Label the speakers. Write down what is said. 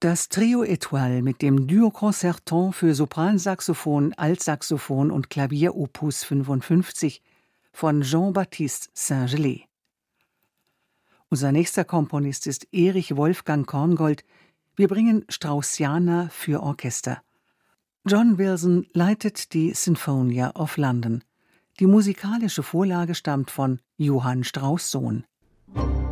Speaker 1: Das Trio Étoile mit dem Duo Concertant für Sopransaxophon, Altsaxophon und Klavier Opus 55 von Jean-Baptiste Saint-Gelais. Unser nächster Komponist ist Erich Wolfgang Korngold. Wir bringen Straussiana für Orchester. John Wilson leitet die Sinfonia of London. Die musikalische Vorlage stammt von Johann Strauss Sohn.